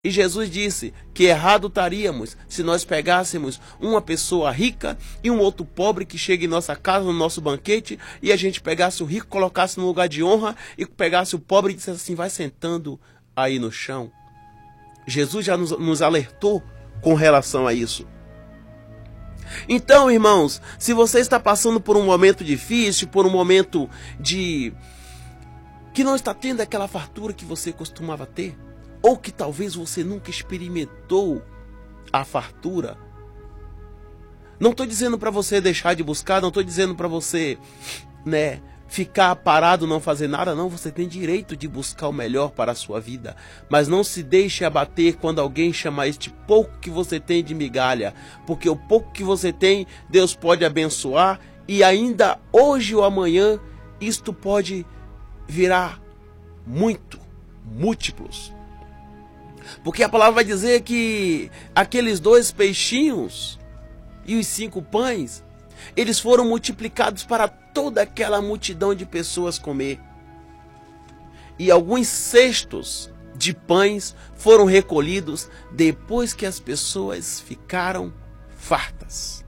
E Jesus disse que errado estaríamos se nós pegássemos uma pessoa rica e um outro pobre que chega em nossa casa, no nosso banquete, e a gente pegasse o rico, colocasse no lugar de honra e pegasse o pobre e dissesse assim, vai sentando aí no chão. Jesus já nos alertou com relação a isso. Então, irmãos, se você está passando por um momento difícil, por um momento de que não está tendo aquela fartura que você costumava ter, ou que talvez você nunca experimentou a fartura, não estou dizendo para você deixar de buscar, não estou dizendo para você, ficar parado, não fazer nada, não. Você tem direito de buscar o melhor para a sua vida, mas não se deixe abater quando alguém chamar este pouco que você tem de migalha, porque o pouco que você tem, Deus pode abençoar, e ainda hoje ou amanhã, isto pode virar múltiplos. Porque a palavra vai dizer que aqueles 2 peixinhos e os 5 pães, eles foram multiplicados para toda aquela multidão de pessoas comer. E alguns cestos de pães foram recolhidos depois que as pessoas ficaram fartas.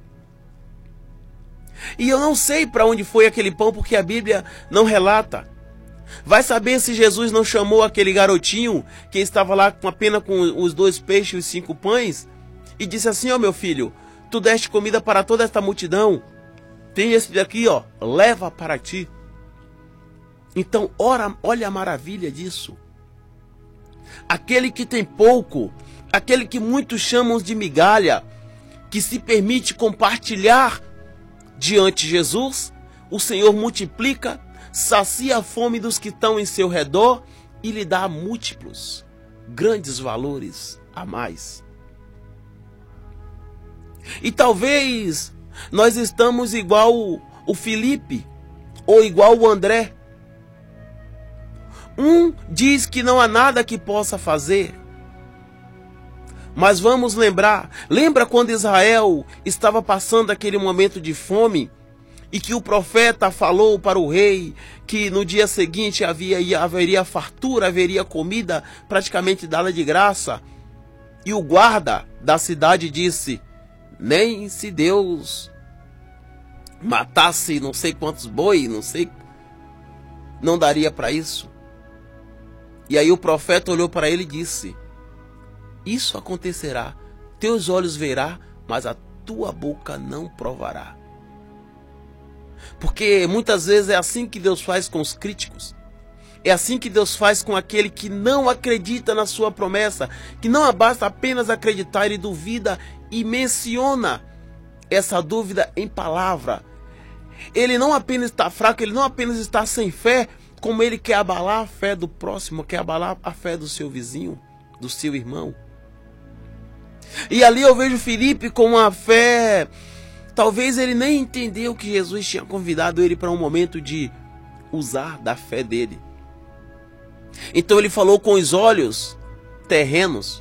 E eu não sei para onde foi aquele pão, porque a Bíblia não relata. Vai saber se Jesus não chamou aquele garotinho que estava lá apenas com os 2 peixes e os 5 pães e disse assim, ó meu filho, tu deste comida para toda esta multidão, tem esse daqui, ó, leva para ti. Então, olha a maravilha disso. Aquele que tem pouco, aquele que muitos chamam de migalha, que se permite compartilhar diante de Jesus, o Senhor multiplica, sacia a fome dos que estão em seu redor e lhe dá múltiplos, grandes valores a mais. E talvez nós estamos igual o Felipe ou igual o André. Um diz que não há nada que possa fazer. Mas vamos lembra quando Israel estava passando aquele momento de fome e que o profeta falou para o rei que no dia seguinte haveria fartura, haveria comida praticamente dada de graça. E o guarda da cidade disse, nem se Deus matasse não sei quantos boi, não daria para isso. E aí o profeta olhou para ele e disse, isso acontecerá, teus olhos verá, mas a tua boca não provará. Porque muitas vezes é assim que Deus faz com os críticos. É assim que Deus faz com aquele que não acredita na sua promessa, que não basta apenas acreditar, ele duvida e menciona essa dúvida em palavra. Ele não apenas está fraco, ele não apenas está sem fé, como ele quer abalar a fé do próximo, quer abalar a fé do seu vizinho, do seu irmão. E ali eu vejo Felipe com uma fé, talvez ele nem entendeu que Jesus tinha convidado ele para um momento de usar da fé dele. Então ele falou com os olhos terrenos.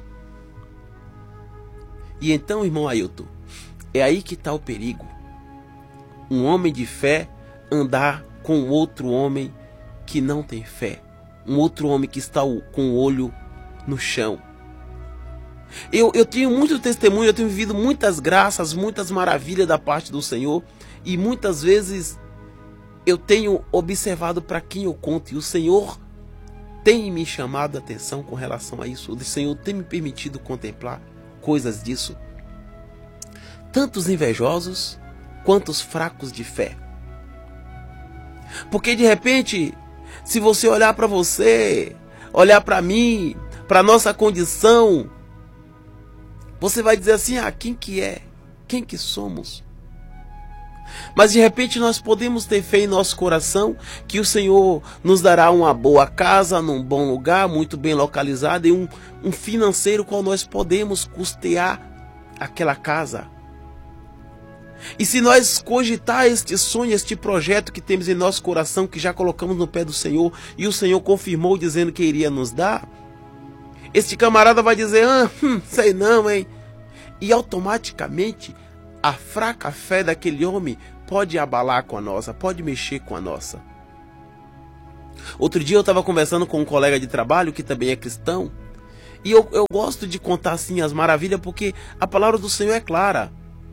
E então, irmão Ailton, é aí que está o perigo. Um homem de fé andar com outro homem que não tem fé. Um outro homem que está com o olho no chão. Eu tenho muito testemunho, eu tenho vivido muitas graças, muitas maravilhas da parte do Senhor. E muitas vezes eu tenho observado para quem eu conto. E o Senhor tem me chamado a atenção com relação a isso. O Senhor tem me permitido contemplar coisas disso. Tantos invejosos quanto os fracos de fé. Porque de repente, se você olhar para você, olhar para mim, para nossa condição, você vai dizer assim, quem que é? Quem que somos? Mas de repente nós podemos ter fé em nosso coração que o Senhor nos dará uma boa casa, num bom lugar, muito bem localizado, e um financeiro qual nós podemos custear aquela casa. E se nós cogitar este sonho, este projeto que temos em nosso coração, que já colocamos no pé do Senhor, e o Senhor confirmou dizendo que iria nos dar, este camarada vai dizer, sei não, hein? E automaticamente a fraca fé daquele homem pode abalar com a nossa, pode mexer com a nossa. Outro dia eu estava conversando com um colega de trabalho que também é cristão, E eu gosto de contar assim as maravilhas, porque a palavra do Senhor é clara.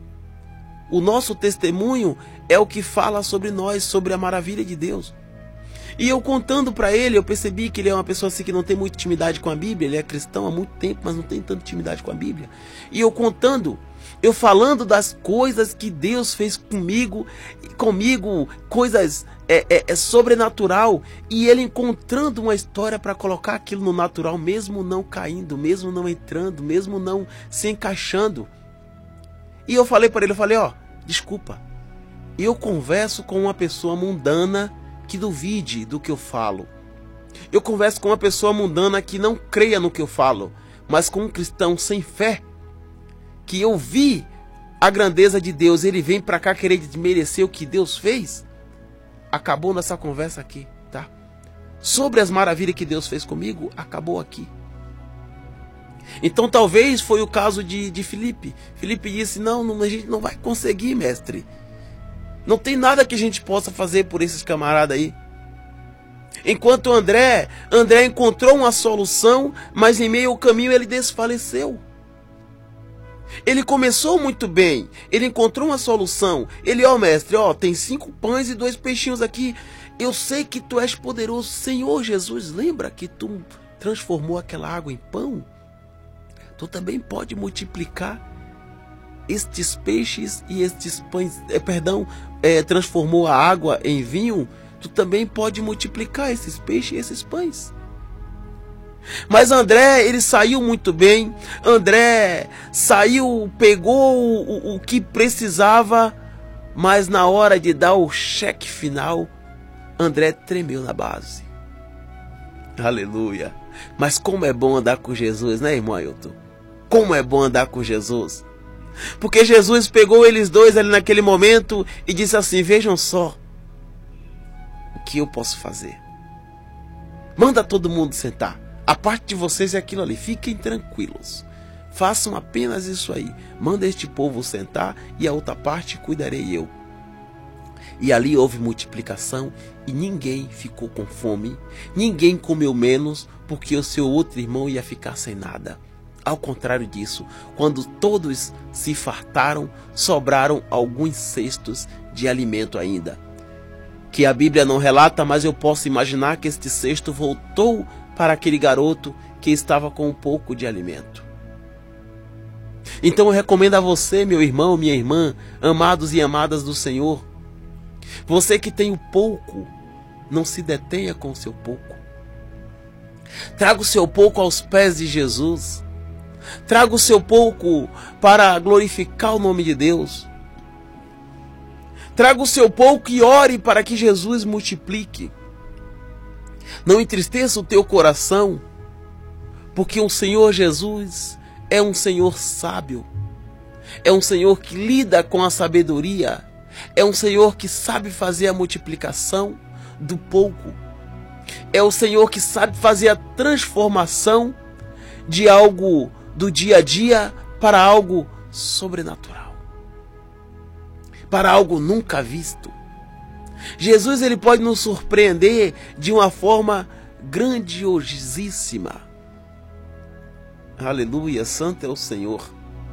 O nosso testemunho é o que fala sobre nós, sobre a maravilha de Deus. E eu contando para ele, eu percebi que ele é uma pessoa assim que não tem muita intimidade com a Bíblia. Ele é cristão há muito tempo, mas não tem tanta intimidade com a Bíblia. E eu contando, eu falando das coisas que Deus fez comigo, coisas sobrenatural, e ele encontrando uma história para colocar aquilo no natural, mesmo não caindo, mesmo não entrando, mesmo não se encaixando. E eu falei para ele, ó, desculpa, eu converso com uma pessoa mundana que duvide do que eu falo. Eu converso com uma pessoa mundana que não creia no que eu falo, mas com um cristão sem fé, que eu vi a grandeza de Deus, ele vem para cá querer desmerecer o que Deus fez. Acabou nessa conversa aqui, tá? Sobre as maravilhas que Deus fez comigo, acabou aqui. Então talvez foi o caso de Filipe. Filipe disse, não, a gente não vai conseguir, mestre. Não tem nada que a gente possa fazer por esses camaradas aí. Enquanto André encontrou uma solução, mas em meio ao caminho ele desfaleceu. Ele começou muito bem, ele encontrou uma solução. Ele, mestre, tem 5 pães e 2 peixinhos aqui. Eu sei que tu és poderoso. Senhor Jesus, lembra que tu transformou aquela água em pão? Tu também pode multiplicar estes peixes e estes pães, transformou a água em vinho. Tu também pode multiplicar esses peixes e esses pães. Mas André, ele saiu muito bem. André saiu, pegou o que precisava, mas na hora de dar o cheque final, André tremeu na base. Aleluia. Mas como é bom andar com Jesus, né, irmão Ailton? Como é bom andar com Jesus. Porque Jesus pegou eles dois ali naquele momento e disse assim, vejam só o que eu posso fazer. Manda todo mundo sentar. A parte de vocês é aquilo ali. Fiquem tranquilos. Façam apenas isso aí. Manda este povo sentar e a outra parte cuidarei eu. E ali houve multiplicação e ninguém ficou com fome. Ninguém comeu menos porque o seu outro irmão ia ficar sem nada. Ao contrário disso, quando todos se fartaram, sobraram alguns cestos de alimento ainda. Que a Bíblia não relata, mas eu posso imaginar que este cesto voltou para aquele garoto que estava com um pouco de alimento. Então eu recomendo a você, meu irmão, minha irmã, amados e amadas do Senhor, você que tem o pouco, não se detenha com o seu pouco. Traga o seu pouco aos pés de Jesus. Traga o seu pouco para glorificar o nome de Deus. Traga o seu pouco e ore para que Jesus multiplique. Não entristeça o teu coração, porque o Senhor Jesus é um Senhor sábio. É um Senhor que lida com a sabedoria. É um Senhor que sabe fazer a multiplicação do pouco. É o Senhor que sabe fazer a transformação de algo do dia a dia para algo sobrenatural. Para algo nunca visto. Jesus, ele pode nos surpreender de uma forma grandiosíssima. Aleluia, santo é o Senhor.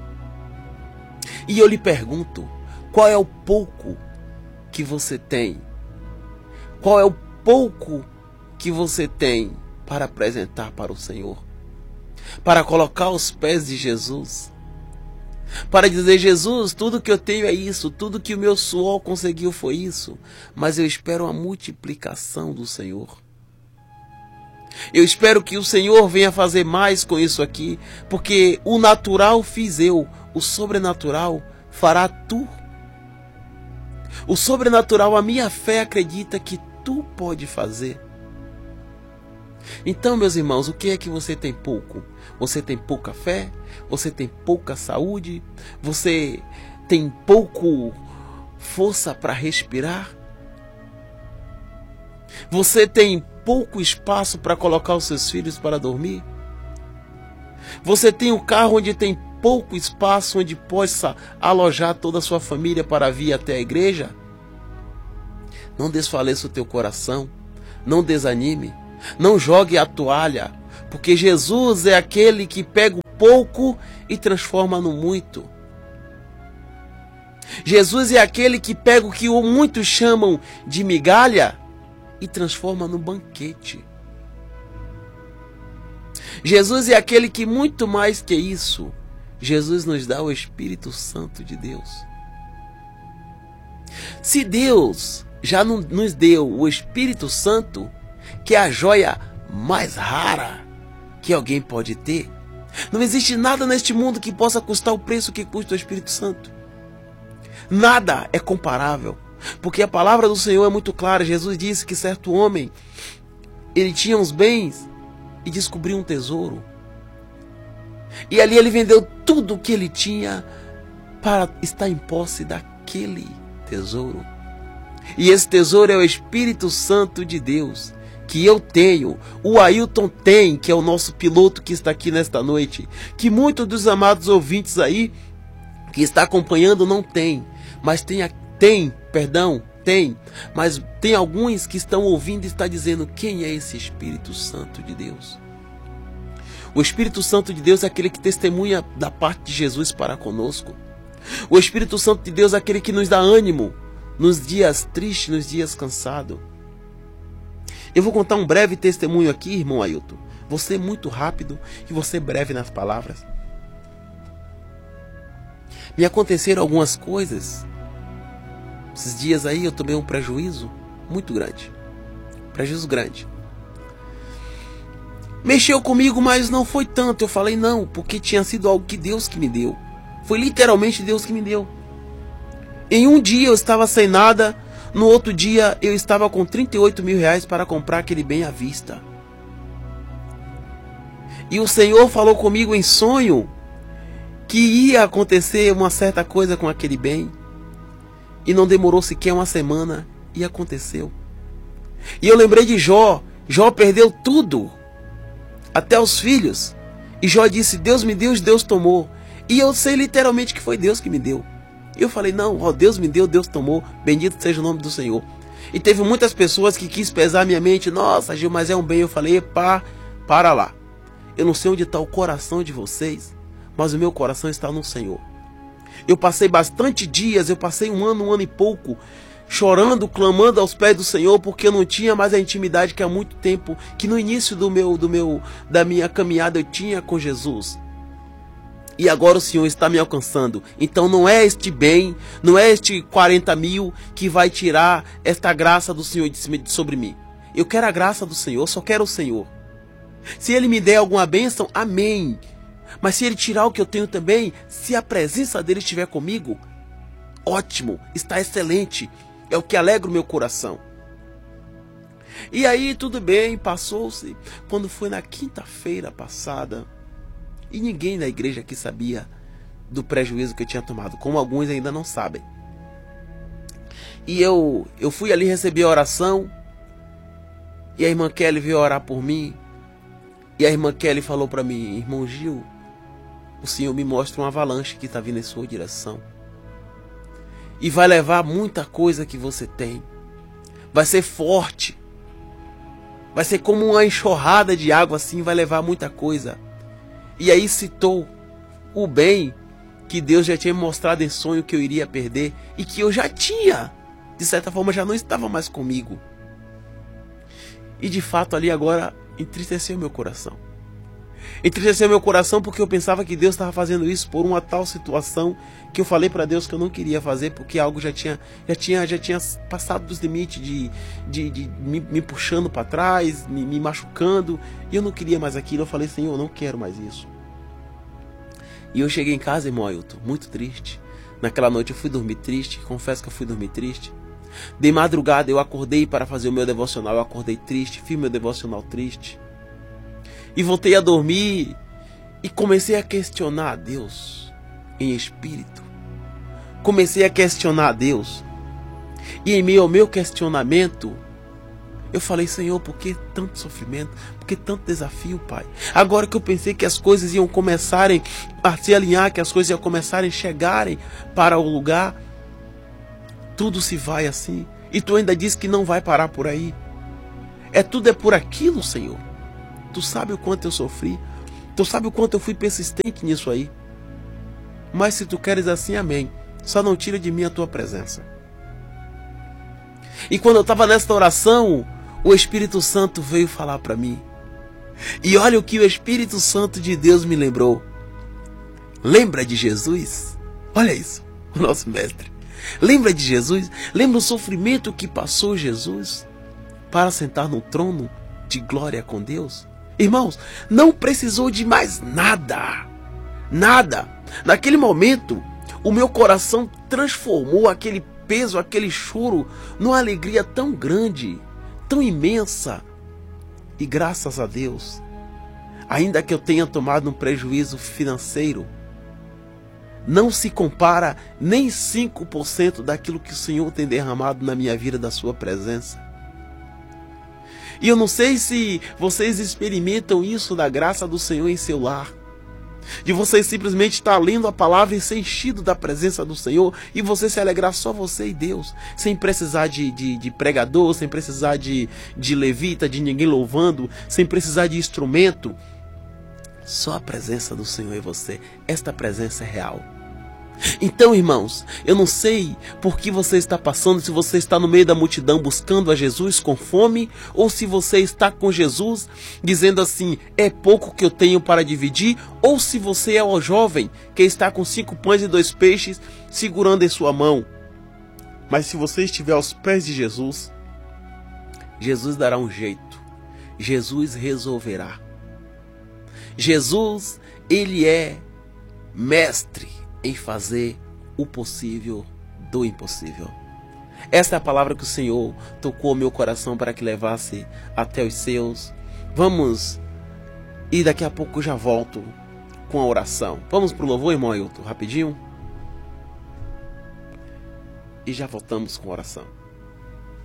E eu lhe pergunto, qual é o pouco que você tem? Qual é o pouco que você tem para apresentar para o Senhor? Para colocar aos pés de Jesus? Para dizer, Jesus, tudo que eu tenho é isso, tudo que o meu suor conseguiu foi isso, mas eu espero a multiplicação do Senhor. Eu espero que o Senhor venha fazer mais com isso aqui, porque o natural fiz eu, o sobrenatural fará tu. O sobrenatural, a minha fé acredita que tu pode fazer. Então, meus irmãos, o que é que você tem pouco? Você tem pouca fé? Você tem pouca saúde? Você tem pouco força para respirar? Você tem pouco espaço para colocar os seus filhos para dormir? Você tem um carro onde tem pouco espaço onde possa alojar toda a sua família para vir até a igreja? Não desfaleça o teu coração, não desanime. Não jogue a toalha, Porque Jesus é aquele que pega o pouco e transforma no muito. Jesus é aquele que pega o que muitos chamam de migalha e transforma no banquete. Jesus é aquele que, muito mais que isso, Jesus nos dá o Espírito Santo de Deus. Se Deus já nos deu o Espírito Santo, que é a joia mais rara que alguém pode ter, não existe nada neste mundo que possa custar o preço que custa o Espírito Santo. Nada é comparável, porque a palavra do Senhor é muito clara. Jesus disse que certo homem, ele tinha uns bens e descobriu um tesouro. E ali ele vendeu tudo o que ele tinha para estar em posse daquele tesouro. E esse tesouro é o Espírito Santo de Deus, que eu tenho, o Ailton tem, que é o nosso piloto que está aqui nesta noite, que muitos dos amados ouvintes aí, que está acompanhando, não tem, mas tem, mas tem alguns que estão ouvindo e está dizendo: quem é esse Espírito Santo de Deus? O Espírito Santo de Deus é aquele que testemunha da parte de Jesus para conosco. O Espírito Santo de Deus é aquele que nos dá ânimo nos dias tristes, nos dias cansados. Eu vou contar um breve testemunho aqui, irmão Ailton. Você é muito rápido e você é breve nas palavras. Me aconteceram algumas coisas. Esses dias aí eu tomei um prejuízo muito grande. Prejuízo grande. Mexeu comigo, mas não foi tanto. Eu falei não, porque tinha sido algo que Deus que me deu. Foi literalmente Deus que me deu. Em um dia eu estava sem nada. No outro dia eu estava com 38 mil reais para comprar aquele bem à vista. E o Senhor falou comigo em sonho que ia acontecer uma certa coisa com aquele bem. E não demorou sequer uma semana e aconteceu. E eu lembrei de Jó. Jó perdeu tudo, até os filhos. E Jó disse: Deus me deu, Deus tomou. E eu sei literalmente que foi Deus que me deu. E eu falei: não, ó, Deus me deu, Deus tomou. Bendito seja o nome do Senhor. E teve muitas pessoas que quis pesar minha mente. Nossa, Gil, mas é um bem. Eu falei: epá, para lá. Eu não sei onde está o coração de vocês, mas o meu coração está no Senhor. Eu passei bastante dias, eu passei um ano e pouco, chorando, clamando aos pés do Senhor, porque eu não tinha mais a intimidade que há muito tempo, que no início da minha caminhada eu tinha com Jesus. E agora o Senhor está me alcançando. Então não é este bem, não é este 40 mil que vai tirar esta graça do Senhor sobre mim. Eu quero a graça do Senhor, só quero o Senhor. Se Ele me der alguma bênção, amém. Mas se Ele tirar o que eu tenho também, se a presença dEle estiver comigo, ótimo, está excelente. É o que alegra o meu coração. E aí tudo bem, passou-se. Quando foi na quinta-feira passada, e ninguém na igreja aqui sabia do prejuízo que eu tinha tomado, como alguns ainda não sabem. E eu fui ali receber a oração, e a irmã Kelly veio orar por mim. E a irmã Kelly falou para mim: irmão Gil, o Senhor me mostra uma avalanche que está vindo em sua direção. E vai levar muita coisa que você tem. Vai ser forte. Vai ser como uma enxurrada de água assim, vai levar muita coisa. E aí citou o bem que Deus já tinha mostrado em sonho que eu iria perder. E que eu já tinha, de certa forma, já não estava mais comigo. E de fato ali agora entristeceu meu coração. Entristeceu meu coração porque eu pensava que Deus estava fazendo isso por uma tal situação que eu falei para Deus que eu não queria fazer, porque algo já tinha passado dos limites de me puxando para trás, me machucando, e eu não queria mais aquilo. Eu falei: Senhor, eu não quero mais isso. E eu cheguei em casa, irmão Ailton, muito triste. Naquela noite eu fui dormir triste, confesso que eu fui dormir triste. De madrugada eu acordei para fazer o meu devocional, eu acordei triste, fiz meu devocional triste. E voltei a dormir e comecei a questionar a Deus em espírito. Comecei a questionar a Deus. E em meio ao meu questionamento, eu falei: Senhor, por que tanto sofrimento? Por que tanto desafio, Pai? Agora que eu pensei que as coisas iam começarem a se alinhar, que as coisas iam começarem a chegarem para o lugar, tudo se vai assim. E tu ainda diz que não vai parar por aí. Tudo é por aquilo, Senhor. Tu sabe o quanto eu sofri. Tu sabe o quanto eu fui persistente nisso aí. Mas se tu queres assim, amém. Só não tira de mim a tua presença. E quando eu estava nesta oração, o Espírito Santo veio falar para mim. E olha o que o Espírito Santo de Deus me lembrou. Lembra de Jesus? Olha isso, o nosso mestre. Lembra de Jesus? Lembra o sofrimento que passou Jesus para sentar no trono de glória com Deus? Irmãos, não precisou de mais nada. Nada. Naquele momento, o meu coração transformou aquele peso, aquele choro, numa alegria tão grande, tão imensa. E graças a Deus, ainda que eu tenha tomado um prejuízo financeiro, não se compara nem 5% daquilo que o Senhor tem derramado na minha vida, da sua presença. E eu não sei se vocês experimentam isso da graça do Senhor em seu lar. De você simplesmente estar lendo a palavra e ser enchido da presença do Senhor, e você se alegrar só você e Deus, sem precisar de pregador, sem precisar de levita, de ninguém louvando, sem precisar de instrumento. Só a presença do Senhor e você. Esta presença é real. Então, irmãos, eu não sei por que você está passando, se você está no meio da multidão buscando a Jesus com fome, ou se você está com Jesus dizendo assim, é pouco que eu tenho para dividir, ou se você é o jovem que está com 5 pães e 2 peixes segurando em sua mão. Mas se você estiver aos pés de Jesus, Jesus dará um jeito, Jesus resolverá. Jesus, ele é mestre em fazer o possível do impossível. Esta é a palavra que o Senhor tocou meu coração para que levasse até os seus. Vamos, e daqui a pouco eu já volto com a oração. Vamos para o louvor, irmão Ailton, rapidinho? E já voltamos com a oração.